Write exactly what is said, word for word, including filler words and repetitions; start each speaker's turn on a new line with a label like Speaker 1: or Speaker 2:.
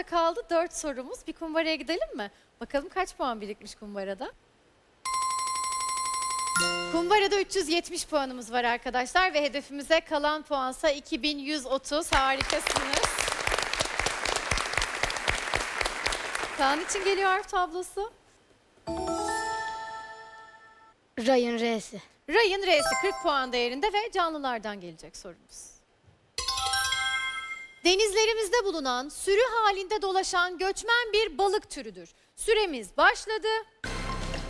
Speaker 1: kaldı. dört sorumuz. Bir kumbaraya gidelim mi? Bakalım kaç puan birikmiş kumbarada? Kumbarada üç yüz yetmiş puanımız var arkadaşlar ve hedefimize kalan puansa iki bin yüz otuz. Harikasınız. Kaan için geliyor harf tablosu.
Speaker 2: Ray'ın R'si.
Speaker 1: Ray'ın R'si kırk puan değerinde ve canlılardan gelecek sorumuz. Denizlerimizde bulunan, sürü halinde dolaşan göçmen bir balık türüdür. Süremiz başladı.